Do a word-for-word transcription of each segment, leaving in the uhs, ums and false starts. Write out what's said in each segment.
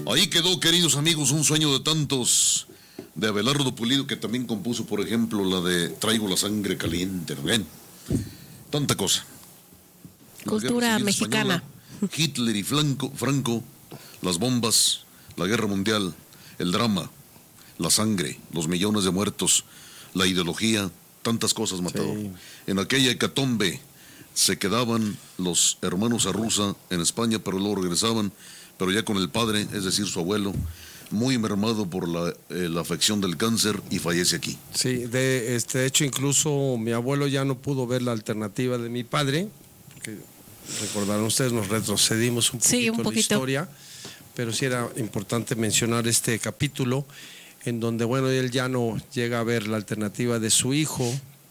Ahí quedó, queridos amigos, un sueño de tantos, de Abelardo Pulido, que también compuso, por ejemplo, la de Traigo la sangre caliente, ¿ven? Tanta cosa. Cultura mexicana. Española, Hitler y Franco, Franco, las bombas, la guerra mundial, el drama, la sangre, los millones de muertos, la ideología, tantas cosas, Matador. Sí. En aquella hecatombe se quedaban los hermanos Arruza en España, pero luego regresaban, pero ya con el padre, es decir, su abuelo, muy mermado por la, eh, la afección del cáncer, y fallece aquí. Sí, de este de hecho incluso mi abuelo ya no pudo ver la alternativa de mi padre, porque recordarán ustedes, nos retrocedimos un poquito, sí, un poquito en la historia, pero sí era importante mencionar este capítulo en donde, bueno, él ya no llega a ver la alternativa de su hijo.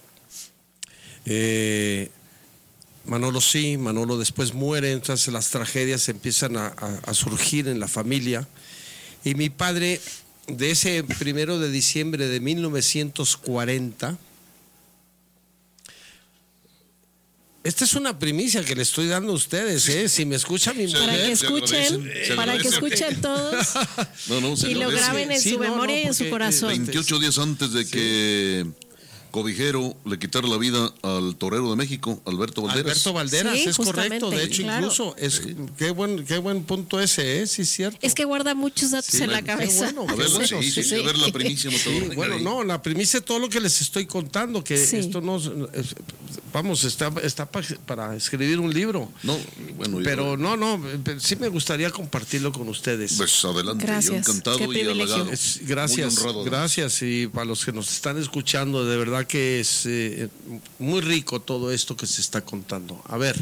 Eh, Manolo sí, Manolo después muere, entonces las tragedias empiezan a, a, a surgir en la familia. Y mi padre, de ese primero de diciembre de mil novecientos cuarenta, esta es una primicia que le estoy dando a ustedes, ¿eh? Si me escucha mi mujer. Para que escuchen, para que escuchen todos no, no, y lo graben en sí, su no, memoria no, y en su corazón. veintiocho días antes de que sí. Cobijero le quitara la vida al torero de México, Alberto Valderas. Alberto Valderas, sí, es correcto. De hecho, claro. incluso, es, sí. qué, buen, qué buen punto ese, ¿eh? Sí, es cierto. Es que guarda muchos datos sí, en la cabeza. Bueno, a ver, bueno, sí, sí, sí, a ver la primicia. Sí, bueno, no, la primicia es todo lo que les estoy contando, que sí. esto no, vamos, está, está para escribir un libro. No, bueno. Pero no, no, sí me gustaría compartirlo con ustedes. Pues adelante, gracias. Yo encantado y halagado. Es, gracias, honrado, gracias, y para los que nos están escuchando, de verdad que es eh, muy rico todo esto que se está contando. A ver,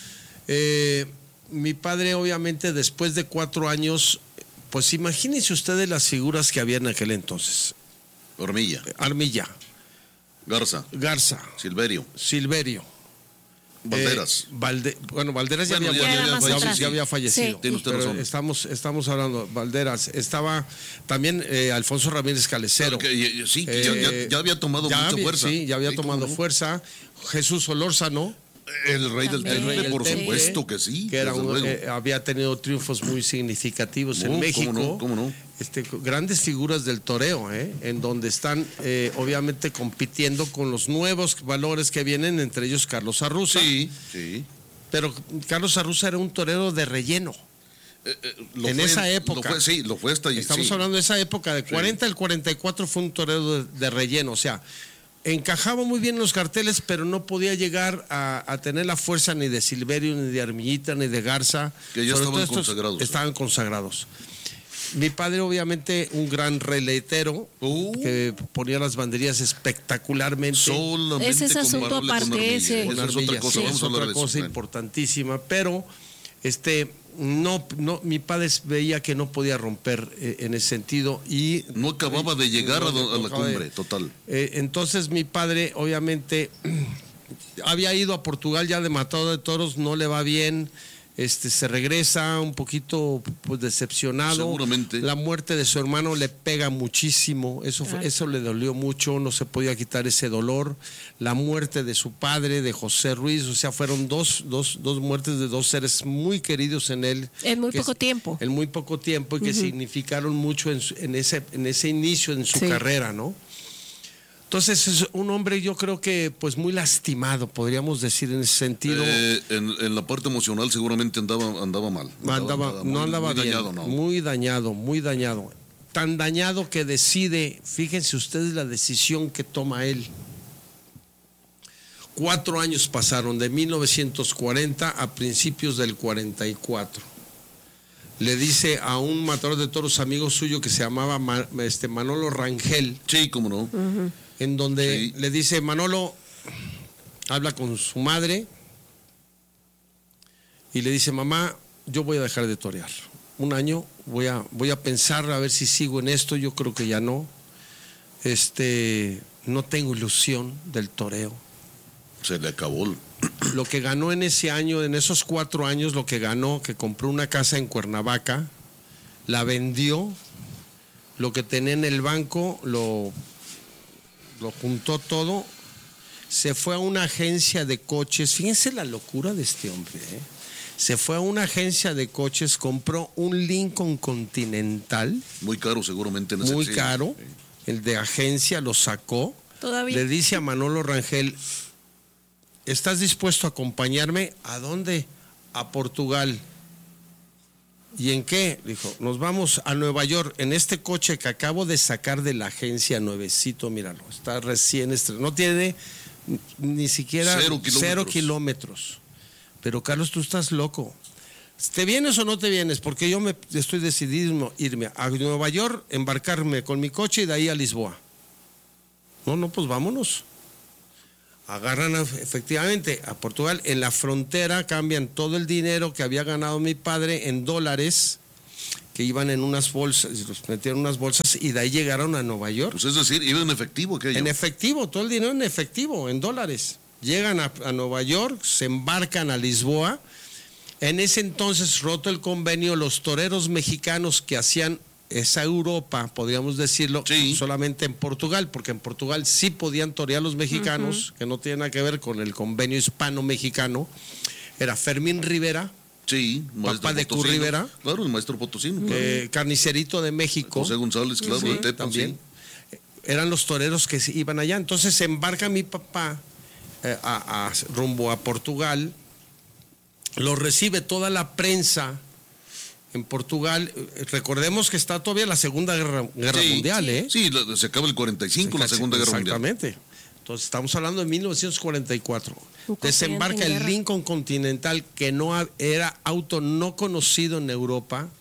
eh, mi padre obviamente después de cuatro años, pues imagínense ustedes las figuras que había en aquel entonces. Armilla. Armilla. Garza. Garza. Silverio. Silverio. Valderas. Eh, Valde, bueno, Valderas bueno, ya, ya, había, ya, ya, ya, había, sí. ya había fallecido. Sí. Tiene usted Pero razón. Estamos, estamos hablando, Valderas. Estaba también eh, Alfonso Ramírez Calecero. Claro que, sí, eh, ya, ya, ya había tomado ya mucha había, fuerza. Sí, ya había sí, tomado no? fuerza. Jesús Olórzano. El rey del temple, por temple, supuesto que sí. Que era un, eh, había tenido triunfos muy significativos no, en México. ¿Cómo no? ¿Cómo no? Este, grandes figuras del toreo, ¿eh? En donde están eh, obviamente compitiendo con los nuevos valores que vienen, entre ellos Carlos Arruza. Sí, sí. Pero Carlos Arruza era un torero de relleno. Eh, eh, lo en fue, esa época. Lo fue, sí, lo fue hasta allí. Estamos sí. hablando de esa época, de cuarenta al cuarenta y cuatro fue un torero de, de relleno, o sea, encajaba muy bien en los carteles, pero no podía llegar a, a tener la fuerza ni de Silverio, ni de Armillita, ni de Garza. Que ya estaban consagrados. Estaban consagrados. Mi padre, obviamente, un gran reletero, uh, que ponía las banderías espectacularmente. Solamente ese es asunto aparte, ese. Con es otra cosa, sí, vamos es a hablar otra de cosa eso, importantísima, pero este no, no, mi padre veía que no podía romper eh, en ese sentido y no acababa de llegar no, a, a la cumbre, de, total. Eh, entonces mi padre, obviamente, había ido a Portugal ya de matado de toros, no le va bien. Este, se regresa un poquito pues, decepcionado. Seguramente. La muerte de su hermano le pega muchísimo, eso, fue, eso le dolió mucho, no se podía quitar ese dolor. La muerte de su padre, de José Ruiz, o sea, fueron dos, dos, dos muertes de dos seres muy queridos en él. En muy poco tiempo. En muy poco tiempo y que uh-huh. significaron mucho en, su, en, ese, en ese inicio en su sí. carrera, ¿no? Entonces es un hombre, yo creo que pues muy lastimado, podríamos decir en ese sentido. Eh, en, en la parte emocional seguramente andaba, andaba mal. Andaba, andaba, andaba no muy, andaba muy bien, dañado, ¿no? muy dañado, muy dañado. Tan dañado que decide, fíjense ustedes la decisión que toma él. Cuatro años pasaron, de mil novecientos cuarenta a principios del cuarenta y cuatro. Le dice a un matador de toros amigo suyo que se llamaba Ma, este, Manolo Rangel. Sí, cómo no. Uh-huh. En donde sí. le dice, Manolo, habla con su madre y le dice, mamá, yo voy a dejar de torear. Un año voy a, voy a pensar a ver si sigo en esto, yo creo que ya no. Este, no tengo ilusión del toreo. Se le acabó. Lo que ganó en ese año, en esos cuatro años, lo que ganó, que compró una casa en Cuernavaca, la vendió, lo que tenía en el banco, lo... lo juntó todo, se fue a una agencia de coches. Fíjense la locura de este hombre, ¿eh? Se fue a una agencia de coches, compró un Lincoln Continental. Muy caro seguramente. En ese Muy sí, caro. Sí. El de agencia lo sacó. Todavía. Le dice a Manolo Rangel, ¿estás dispuesto a acompañarme? ¿A dónde? A Portugal. ¿Y en qué? Dijo, nos vamos a Nueva York en este coche que acabo de sacar de la agencia, nuevecito, míralo, está recién estrenado, no tiene ni siquiera cero kilómetros. cero kilómetros. Pero Carlos, tú estás loco. ¿Te vienes o no te vienes? Porque yo me estoy decidido irme a Nueva York, embarcarme con mi coche y de ahí a Lisboa. No, no, pues vámonos. Agarran a, efectivamente a Portugal, en la frontera cambian todo el dinero que había ganado mi padre en dólares, que iban en unas bolsas, los metieron en unas bolsas y de ahí llegaron a Nueva York. Pues es decir, iba en efectivo aquello. En efectivo, todo el dinero en efectivo, en dólares. Llegan a, a Nueva York, se embarcan a Lisboa. En ese entonces, roto el convenio, los toreros mexicanos que hacían esa Europa, podríamos decirlo, sí. solamente en Portugal, porque en Portugal sí podían torear los mexicanos, uh-huh. que no tiene nada que ver con el convenio hispano-mexicano. Era Fermín Rivera, sí, papá de Cu Rivera, claro, el maestro potosino, claro. eh, carnicerito de México, José González, claro, sí, de Tepa, también. Sí. Eran los toreros que iban allá. Entonces se embarca mi papá eh, a, a, rumbo a Portugal, lo recibe toda la prensa en Portugal. Recordemos que está todavía la Segunda Guerra, guerra sí, Mundial, sí. ¿eh? Sí, se acaba el cuarenta y cinco, la Segunda Guerra Mundial. Exactamente. Entonces estamos hablando de mil novecientos cuarenta y cuatro. Desembarca el Lincoln Continental, que no era auto no conocido en Europa.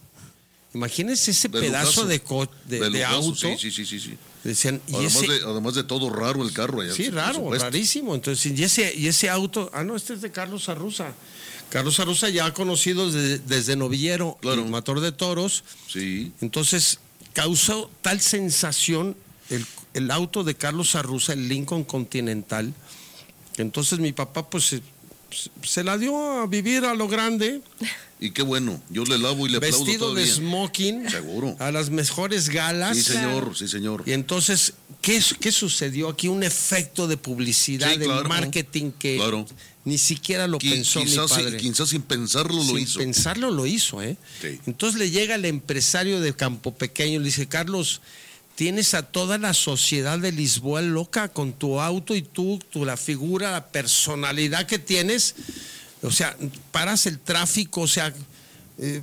Imagínense ese de pedazo lujazo, de, co de, de, de auto. Sí, sí, sí, sí, sí. Decían, y además, ese, de, además de todo raro el carro allá. Sí, raro, rarísimo. Entonces, y ese, y ese auto, ah, no, este es de Carlos Arruza. Carlos Arruza ya conocido desde, desde novillero, claro. Matador de toros. Sí. Entonces, causó tal sensación el, el auto de Carlos Arruza, el Lincoln Continental, que entonces mi papá pues se, se la dio a vivir a lo grande. Y qué bueno, yo le lavo y le aplaudo vestido todavía. de smoking. Seguro. A las mejores galas. Sí, señor, sí, señor. Y entonces, ¿qué, qué sucedió aquí? Un efecto de publicidad, sí, de claro, marketing que claro. ni siquiera lo Qui pensó quizás, mi padre. Quizás sin pensarlo sin lo hizo. Sin pensarlo lo hizo, ¿eh? Sí. Entonces le llega el empresario de Campo Pequeño y le dice, Carlos, tienes a toda la sociedad de Lisboa loca con tu auto y tú, tú la figura, la personalidad que tienes, o sea, paras el tráfico, o sea, eh,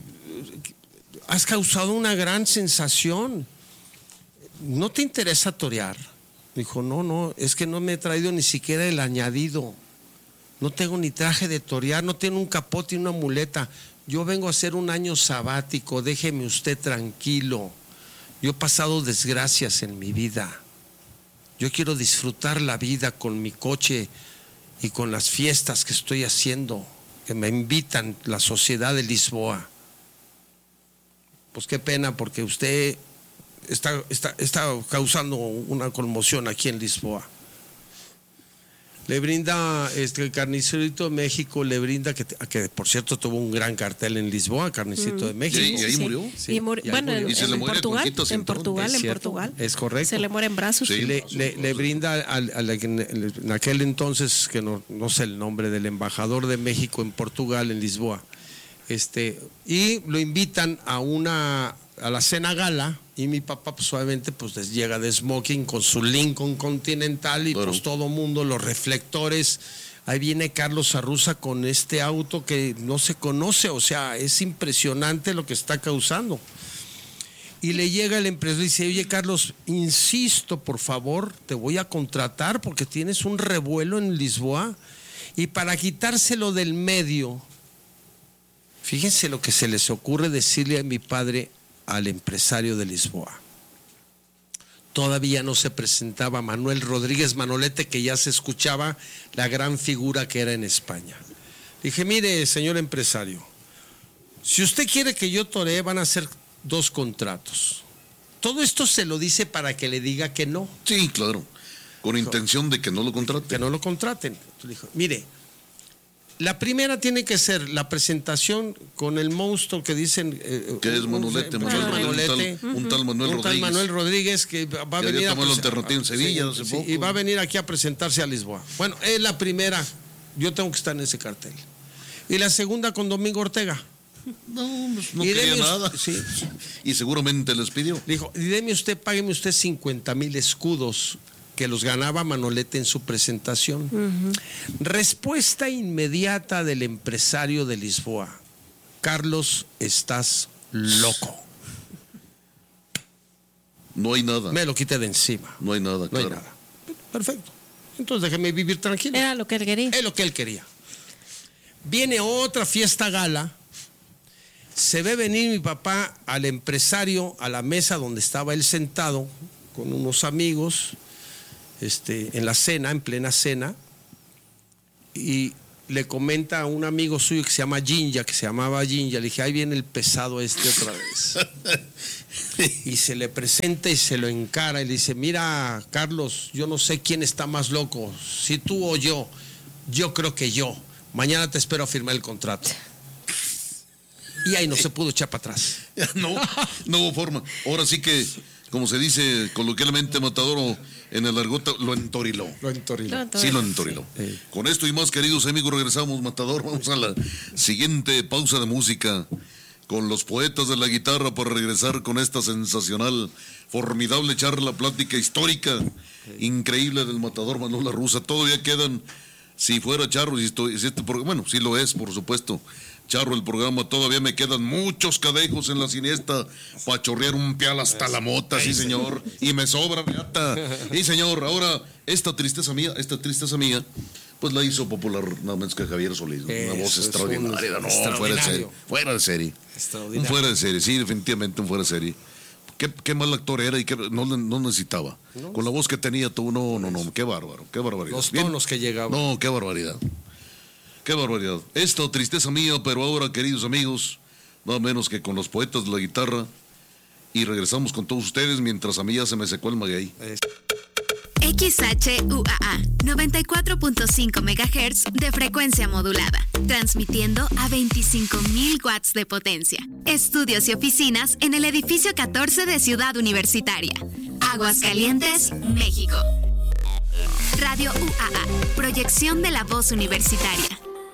has causado una gran sensación. ¿No te interesa torear? Dijo, no, no, es que no me he traído ni siquiera el añadido. No tengo ni traje de torear, no tengo un capote y una muleta. Yo vengo a hacer un año sabático, déjeme usted tranquilo. Yo he pasado desgracias en mi vida. Yo quiero disfrutar la vida con mi coche y con las fiestas que estoy haciendo, que me invitan la sociedad de Lisboa. Pues qué pena, porque usted está, está, está causando una conmoción aquí en Lisboa. Le brinda, este, el Carnicerito de México, le brinda, que, que por cierto tuvo un gran cartel en Lisboa, Carnicerito mm. de México. Sí, y ahí sí. murió. Sí. Y murió. Y bueno, murió. En, y en, Portugal, en Portugal, en Portugal. Es correcto. Se le muere en brazos. Sí, le, le, le brinda, al, al, en aquel entonces, que no, no sé el nombre, del embajador de México en Portugal, en Lisboa. Este, y lo invitan a una a la cena gala y mi papá pues obviamente pues llega de smoking con su Lincoln Continental y claro. Pues todo mundo, los reflectores, ahí viene Carlos Arruza con este auto que no se conoce, o sea, es impresionante lo que está causando. Y le llega el empresario y dice, oye Carlos, insisto, por favor, te voy a contratar porque tienes un revuelo en Lisboa y para quitárselo del medio, fíjense lo que se les ocurre decirle a mi padre al empresario de Lisboa. Todavía no se presentaba Manuel Rodríguez Manolete, que ya se escuchaba la gran figura que era en España. Dije, mire, señor empresario, si usted quiere que yo toree, van a ser dos contratos. Todo esto se lo dice para que le diga que no. Sí, claro, con dijo, intención de que no lo contraten. Que no lo contraten. Entonces dijo, mire, la primera tiene que ser la presentación con el monstruo que dicen eh, que es Manolete, un, Manuel, Manolete, un, tal, un tal Manuel un tal Rodríguez. Manuel Rodríguez que va a que venir a, la alternativa en Sevilla sí, hace sí, poco. y va a venir aquí a presentarse a Lisboa. Bueno, es la primera, yo tengo que estar en ese cartel. Y la segunda con Domingo Ortega. No, pues no quería deme, nada. Sí. Y seguramente les pidió. Le dijo, y deme usted, págueme usted cincuenta mil escudos, que los ganaba Manolete en su presentación. Uh-huh. Respuesta inmediata del empresario de Lisboa. Carlos, estás loco. No hay nada. Me lo quité de encima. No hay nada, no claro. hay nada. Perfecto. Entonces déjeme vivir tranquilo. Era lo que él quería. Es lo que él quería. Viene otra fiesta gala. Se ve venir mi papá al empresario a la mesa donde estaba él sentado con unos amigos, este, en la cena, en plena cena, y le comenta a un amigo suyo que se llama Jinja, que se llamaba Jinja, le dije, ahí viene el pesado este otra vez. Y se le presenta y se lo encara y le dice, mira, Carlos, yo no sé quién está más loco, si tú o yo. Yo creo que yo. Mañana te espero a firmar el contrato. Y ahí no se pudo echar para atrás. No, no hubo forma. Ahora sí que, como se dice coloquialmente, Matador, en el argot lo entoriló. Lo entoriló. Sí, lo entoriló. Sí. Con esto y más, queridos amigos, regresamos, Matador. Vamos a la siguiente pausa de música con los poetas de la guitarra para regresar con esta sensacional, formidable charla, plática histórica, sí. Increíble del Matador Manuel La Russa. Todavía quedan, si fuera charro, si estoy, si este, bueno, sí lo es, por supuesto. Charro el programa, todavía me quedan muchos cadejos en la siniesta para chorrear un pial hasta la mota, sí señor, y me sobra reata. Sí señor, ahora esta tristeza mía, esta tristeza mía, pues la hizo popular nada menos que Javier Solís, una voz extraordinaria, no, fuera de serie, fuera de serie, un fuera de serie, sí, definitivamente un fuera de serie. Qué, qué mal actor era y que no, no necesitaba. No, con la voz que tenía tú, no, no, no, qué bárbaro, qué barbaridad. Los tonos Bien. que llegaban. No, qué barbaridad. Qué barbaridad. Esta tristeza mía, pero ahora, queridos amigos, nada menos que con los poetas de la guitarra. Y regresamos con todos ustedes mientras a mí ya se me secó el maguey. X H U A A, noventa y cuatro punto cinco megahertz de frecuencia modulada, transmitiendo a veinticinco mil watts de potencia. Estudios y oficinas en el edificio catorce de Ciudad Universitaria. Aguascalientes, México. Radio U A A, proyección de la voz universitaria.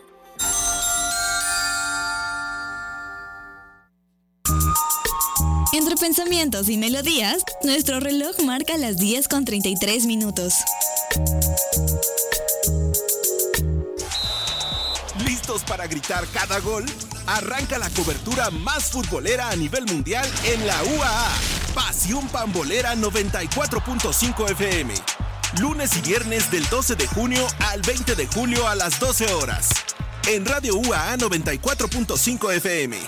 Entre pensamientos y melodías, nuestro reloj marca las diez con treinta y tres minutos. ¿Listos para gritar cada gol? Arranca la cobertura más futbolera a nivel mundial en la U A A. Pasión Pambolera noventa y cuatro punto cinco F M. Lunes y viernes del doce de junio al veinte de julio a las doce horas. En Radio U A A noventa y cuatro punto cinco F M.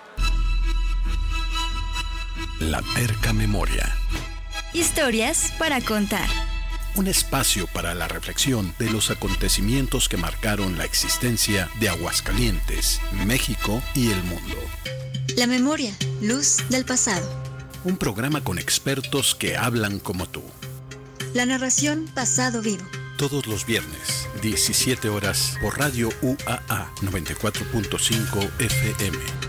La terca memoria. Historias para contar. Un espacio para la reflexión de los acontecimientos que marcaron la existencia de Aguascalientes, México y el mundo. La memoria, luz del pasado. Un programa con expertos que hablan como tú. La narración pasado vivo. Todos los viernes, diecisiete horas, por Radio U A A noventa y cuatro punto cinco F M.